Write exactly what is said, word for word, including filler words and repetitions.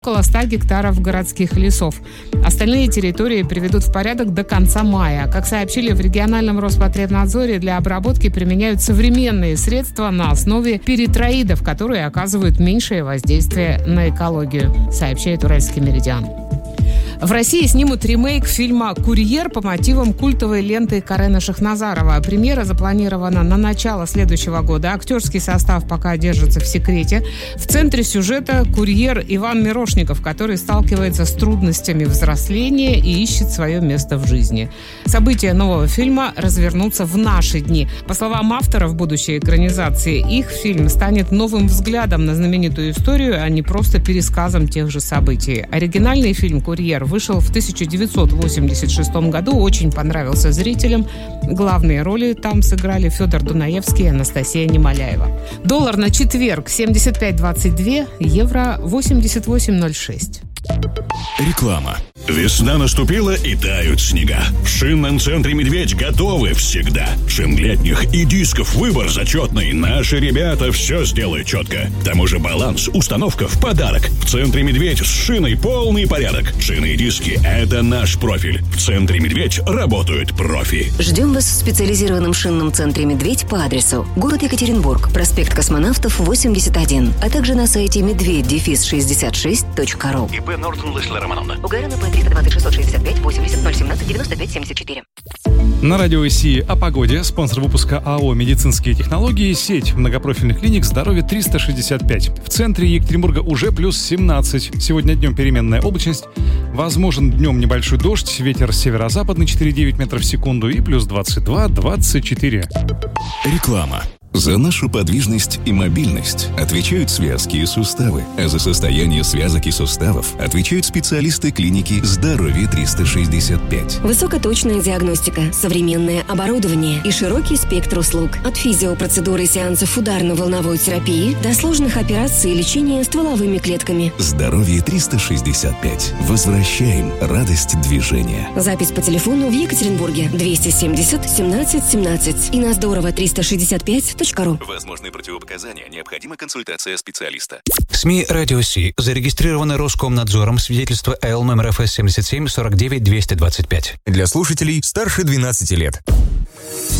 около ста гектаров городских лесов. Остальные территории приведут в порядок до конца мая. Как сообщили в региональном Роспотребнадзоре, для обработки применяют современные средства на основе перитроидов, которые оказывают меньшее воздействие на экологию, сообщает Уральский Меридиан. В России снимут ремейк фильма «Курьер» по мотивам культовой ленты Карена Шахназарова. Премьера запланирована на начало следующего года. Актерский состав пока держится в секрете. В центре сюжета курьер Иван Мирошников, который сталкивается с трудностями взросления и ищет свое место в жизни. События нового фильма развернутся в наши дни. По словам авторов будущей экранизации, их фильм станет новым взглядом на знаменитую историю, а не просто пересказом тех же событий. Оригинальный фильм «Курьер» вышел в тысяча девятьсот восемьдесят шестом году, очень понравился зрителям. Главные роли там сыграли Федор Дунаевский и Анастасия Немоляева. Доллар на четверг семьдесят пять двадцать два, евро восемьдесят восемь ноль шесть. Реклама. Весна наступила и тают снега. В шинном центре «Медведь» готовы всегда. Шин летних и дисков выбор зачетный. Наши ребята все сделают четко. К тому же баланс, установка в подарок. В центре «Медведь» с шиной полный порядок. Шины и диски – это наш профиль. В центре «Медведь» работают профи. Ждем вас в специализированном шинном центре «Медведь» по адресу город Екатеринбург, проспект Космонавтов, восемьдесят один, а также на сайте медведь шестьдесят шесть точка ру. ИП Нортон Лысла Романовна. УГРН П триста двадцать шестьсот шестьдесят пять восемьдесят ноль семнадцать девяносто пять семьдесят четыре. На радио ИСИ о погоде. Спонсор выпуска АО «Медицинские технологии». Сеть многопрофильных клиник «Здоровье триста шестьдесят пять». В центре Екатеринбурга уже плюс семнадцать. Сегодня днем переменная облачность. Возможен днем небольшой дождь. Ветер северо-западный четыре целых девять десятых метров в секунду и плюс двадцать два двадцать четыре. Реклама. За нашу подвижность и мобильность отвечают связки и суставы, а за состояние связок и суставов отвечают специалисты клиники «Здоровье триста шестьдесят пять». Высокоточная диагностика, современное оборудование и широкий спектр услуг. От физиопроцедуры и сеансов ударно-волновой терапии до сложных операций и лечения стволовыми клетками. «Здоровье триста шестьдесят пять». Возвращаем радость движения. Запись по телефону в Екатеринбурге двести семьдесят семнадцать семнадцать и на здорово триста шестьдесят пять. Возможные противопоказания. Необходима консультация специалиста. СМИ «Радио Си» зарегистрированы Роскомнадзором. Свидетельство Л номер эф эс семьдесят семь сорок девять двести двадцать пять. Для слушателей старше двенадцати лет.